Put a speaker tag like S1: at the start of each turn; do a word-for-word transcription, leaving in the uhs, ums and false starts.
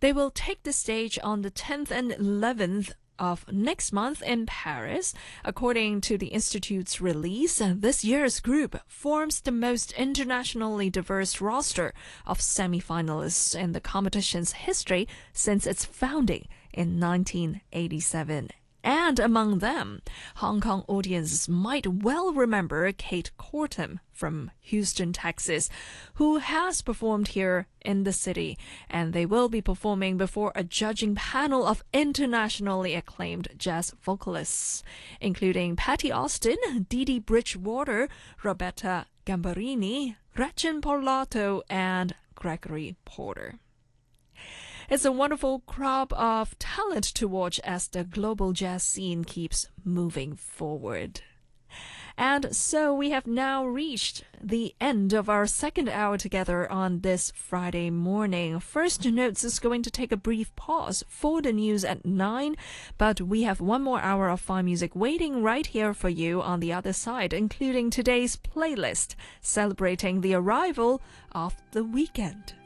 S1: They will take the stage on the tenth and eleventh of next month in Paris. According to the Institute's release, this year's group forms the most internationally diverse roster of semi-finalists in the competition's history since its founding in nineteen eighty-seven. And among them, Hong Kong audiences might well remember Kate Kortum from Houston, Texas, who has performed here in the city, and they will be performing before a judging panel of internationally acclaimed jazz vocalists, including Patti Austin, Dee Dee Bridgewater, Roberta Gambarini, Gretchen Parlato, and Gregory Porter. It's a wonderful crop of talent to watch as the global jazz scene keeps moving forward. And so we have now reached the end of our second hour together on this Friday morning. First Notes is going to take a brief pause for the news at nine, but we have one more hour of fine music waiting right here for you on the other side, including today's playlist celebrating the arrival of the weekend.